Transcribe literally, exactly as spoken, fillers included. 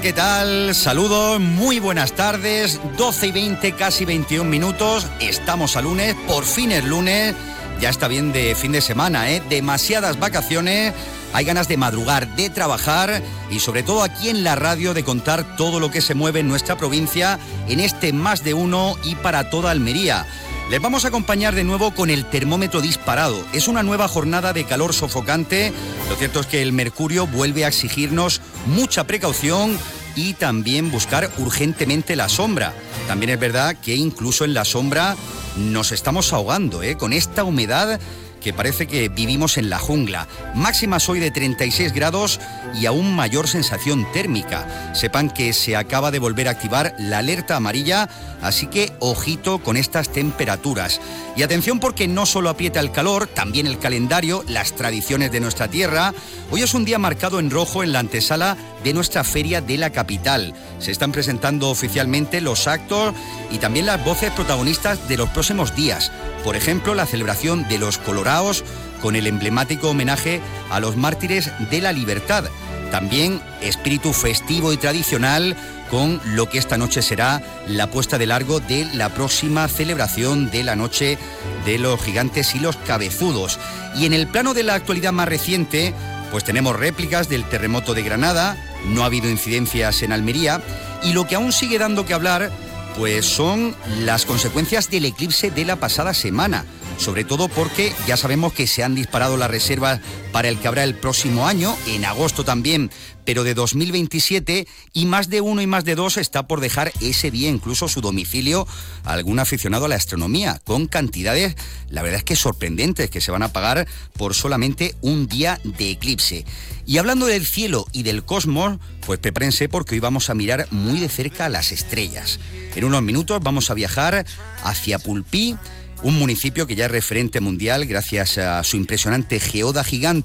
¿Qué tal? Saludos, muy buenas tardes, doce y veinte, casi veintiún minutos, estamos a lunes, por fin es lunes, ya está bien de fin de semana, ¿eh? Demasiadas vacaciones, hay ganas de madrugar, de trabajar y sobre todo aquí en la radio de contar todo lo que se mueve en nuestra provincia, en este Más de Uno y para toda Almería. Les vamos a acompañar de nuevo con el termómetro disparado. Es una nueva jornada de calor sofocante. Lo cierto es que el mercurio vuelve a exigirnos mucha precaución y también buscar urgentemente la sombra. También es verdad que incluso en la sombra nos estamos ahogando, ¿eh? Con esta humedad que parece que vivimos en la jungla. Máximas hoy de treinta y seis grados y aún mayor sensación térmica. Sepan que se acaba de volver a activar la alerta amarilla, así que ojito con estas temperaturas. Y atención porque no solo aprieta el calor, también el calendario, las tradiciones de nuestra tierra. Hoy es un día marcado en rojo en la antesala de nuestra feria de la capital. Se están presentando oficialmente los actos y también las voces protagonistas de los próximos días. Por ejemplo, la celebración de los Coloraos con el emblemático homenaje a los mártires de la libertad. También espíritu festivo y tradicional con lo que esta noche será la puesta de largo de la próxima celebración de la Noche de los Gigantes y los Cabezudos. Y en el plano de la actualidad más reciente, pues tenemos réplicas del terremoto de Granada, no ha habido incidencias en Almería y lo que aún sigue dando que hablar pues son las consecuencias del eclipse de la pasada semana, sobre todo porque ya sabemos que se han disparado las reservas para el que habrá el próximo año, en agosto también, pero de dos mil veintisiete, y más de uno y más de dos está por dejar ese día incluso su domicilio a algún aficionado a la astronomía, con cantidades, la verdad es que sorprendentes, que se van a pagar por solamente un día de eclipse. Y hablando del cielo y del cosmos, pues prepárense porque hoy vamos a mirar muy de cerca las estrellas. En unos minutos vamos a viajar hacia Pulpí, un municipio que ya es referente mundial gracias a su impresionante geoda gigante